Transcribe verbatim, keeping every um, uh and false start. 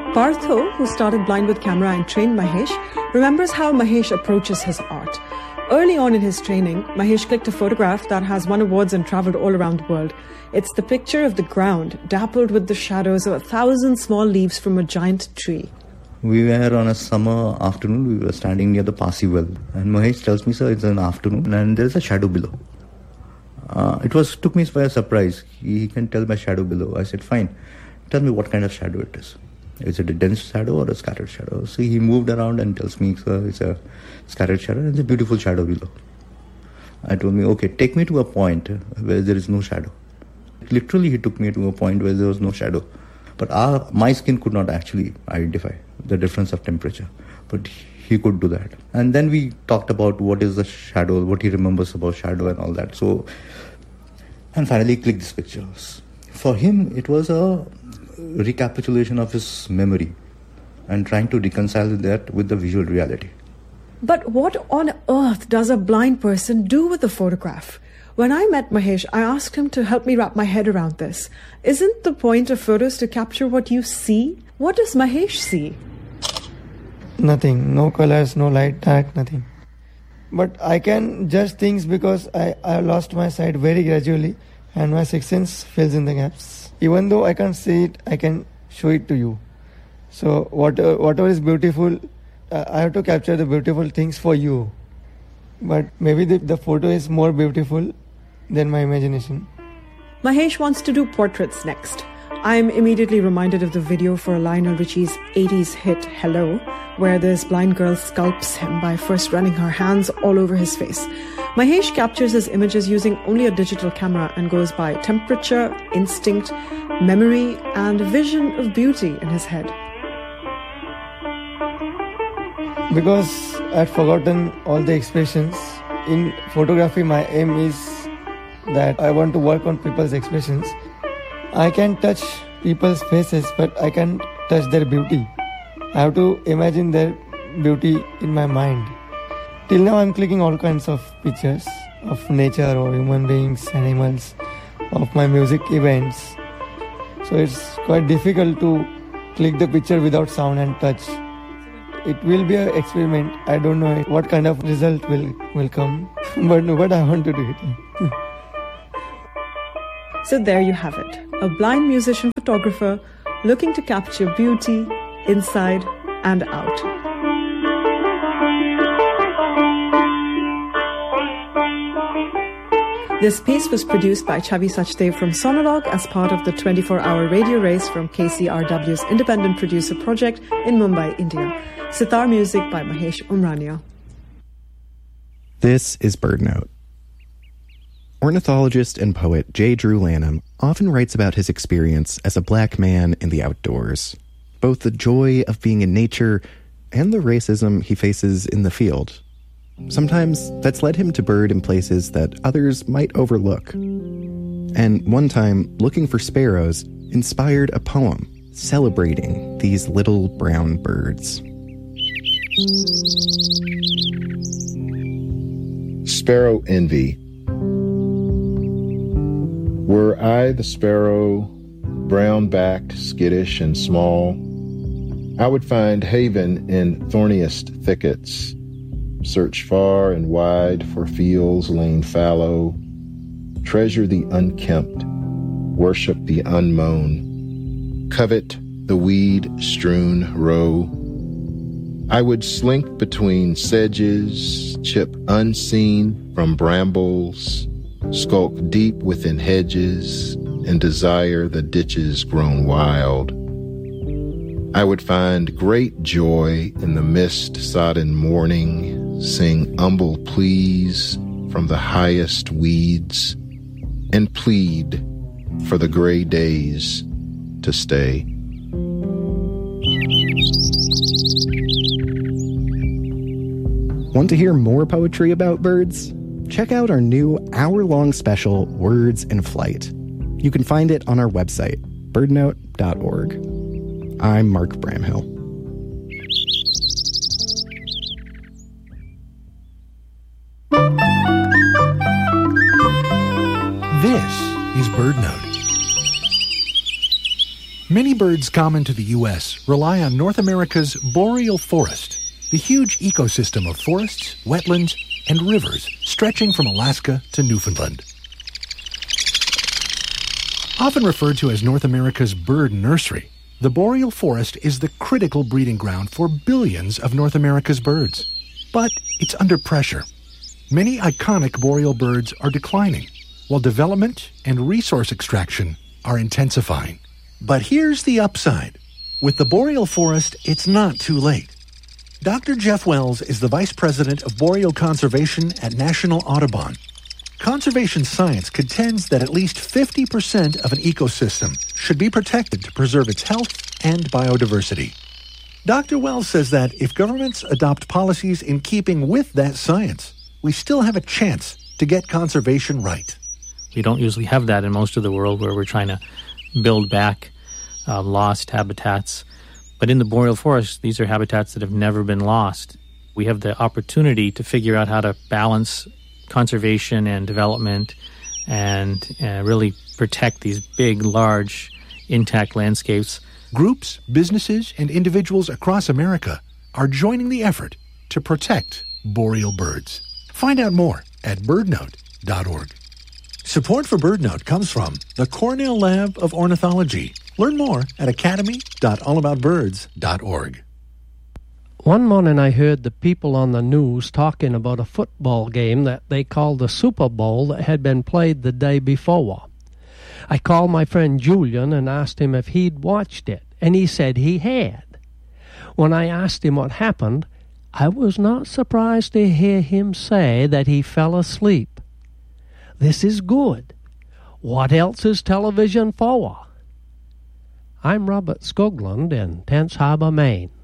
Partho, who started Blind with Camera and trained Mahesh, remembers how Mahesh approaches his art. Early on in his training, Mahesh clicked a photograph that has won awards and travelled all around the world. It's the picture of the ground, dappled with the shadows of a thousand small leaves from a giant tree. We were on a summer afternoon, we were standing near the Pasi well. And Mahesh tells me, sir, it's an afternoon and there's a shadow below. Uh, it was took me by a surprise. He, he can tell my shadow below. I said, fine, tell me what kind of shadow it is. Is it a dense shadow or a scattered shadow? So he moved around and tells me, sir, it's a scattered shadow and it's a beautiful shadow below. I told me, okay, take me to a point where there is no shadow. Literally, he took me to a point where there was no shadow. But our, my skin could not actually identify the difference of temperature. But he could do that. And then we talked about what is the shadow, what he remembers about shadow and all that. So, and finally clicked these pictures. For him, it was a recapitulation of his memory and trying to reconcile that with the visual reality. But what on earth does a blind person do with a photograph? When I met Mahesh, I asked him to help me wrap my head around this. Isn't the point of photos to capture what you see? What does Mahesh see? Nothing. No colors, no light, dark, nothing. But I can judge things because I, I lost my sight very gradually and my sixth sense fills in the gaps. Even though I can't see it, I can show it to you. So what, uh, whatever is beautiful, uh, I have to capture the beautiful things for you. But maybe the, the photo is more beautiful than my imagination. Mahesh wants to do portraits next. I'm immediately reminded of the video for Lionel Richie's eighties hit Hello, where this blind girl sculpts him by first running her hands all over his face. Mahesh captures his images using only a digital camera and goes by temperature, instinct, memory, and a vision of beauty in his head. Because I'd forgotten all the expressions. In photography, my aim is that I want to work on people's expressions. I can touch people's faces, but I can't touch their beauty. I have to imagine their beauty in my mind. Till now, I'm clicking all kinds of pictures of nature or human beings, animals, of my music events. So it's quite difficult to click the picture without sound and touch. It will be an experiment. I don't know what kind of result will, will come, but, but I want to do it. So there you have it. A blind musician photographer looking to capture beauty inside and out. This piece was produced by Chavi Sachdev from Sonolog as part of the twenty-four hour radio race from K C R W's independent producer project in Mumbai, India. Sitar music by Mahesh Umrania. This is BirdNote. Ornithologist and poet J. Drew Lanham often writes about his experience as a black man in the outdoors, both the joy of being in nature and the racism he faces in the field. Sometimes that's led him to bird in places that others might overlook. And one time, looking for sparrows inspired a poem celebrating these little brown birds. Sparrow Envy. Were I the sparrow, brown-backed, skittish, and small, I would find haven in thorniest thickets, search far and wide for fields lain fallow, treasure the unkempt, worship the unmown, covet the weed-strewn row. I would slink between sedges, chip unseen from brambles, skulk deep within hedges, and desire the ditches grown wild. I would find great joy in the mist-sodden morning, sing humble pleas from the highest weeds, and plead for the gray days to stay. Want to hear more poetry about birds? Check out our new hour-long special, Words in Flight. You can find it on our website, birdnote dot org. I'm Mark Bramhill. This is BirdNote. Many birds common to the U S rely on North America's boreal forest, the huge ecosystem of forests, wetlands, and rivers stretching from Alaska to Newfoundland. Often referred to as North America's bird nursery, the boreal forest is the critical breeding ground for billions of North America's birds. But it's under pressure. Many iconic boreal birds are declining, while development and resource extraction are intensifying. But here's the upside. With the boreal forest, it's not too late. Doctor Jeff Wells is the Vice President of Boreal Conservation at National Audubon. Conservation science contends that at least fifty percent of an ecosystem should be protected to preserve its health and biodiversity. Doctor Wells says that if governments adopt policies in keeping with that science, we still have a chance to get conservation right. We don't usually have that in most of the world where we're trying to build back uh, lost habitats. But in the boreal forest, these are habitats that have never been lost. We have the opportunity to figure out how to balance conservation and development and uh, really protect these big, large, intact landscapes. Groups, businesses, and individuals across America are joining the effort to protect boreal birds. Find out more at bird note dot org. Support for BirdNote comes from the Cornell Lab of Ornithology. Learn more at academy dot all about birds dot org. One morning I heard the people on the news talking about a football game that they called the Super Bowl that had been played the day before. I called my friend Julian and asked him if he'd watched it, and he said he had. When I asked him what happened, I was not surprised to hear him say that he fell asleep. This is good. What else is television for? I'm Robert Skoglund in Tense Harbor, Maine.